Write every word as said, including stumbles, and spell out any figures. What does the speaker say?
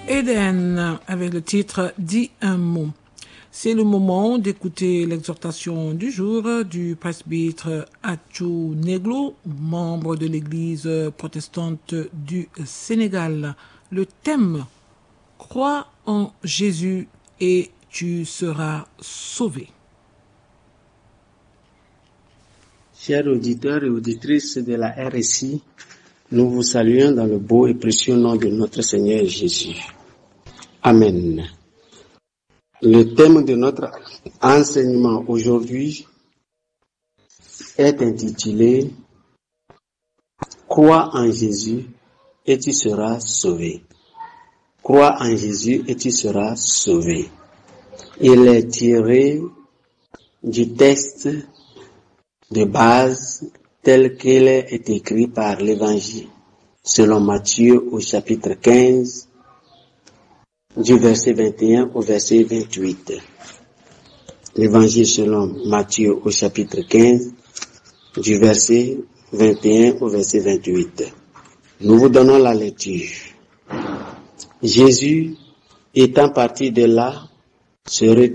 Eden avec le titre « Dis un mot ». C'est le moment d'écouter l'exhortation du jour du presbytre Athiou Neglo, membre de l'église protestante du Sénégal. Le thème « Crois en Jésus et tu seras sauvé ». Chers auditeurs et auditrices de la R S I, nous vous saluons dans le beau et précieux nom de notre Seigneur Jésus. Amen. Le thème de notre enseignement aujourd'hui est intitulé « Crois en Jésus et tu seras sauvé ». Crois en Jésus et tu seras sauvé. Il est tiré du texte de base tel qu'il est écrit par l'Évangile, selon Matthieu au chapitre quinze, du verset vingt et un au verset vingt-huit. L'Évangile selon Matthieu au chapitre quinze, du verset vingt et un au verset vingt-huit. Nous vous donnons la lecture. Jésus, étant parti de là, se retire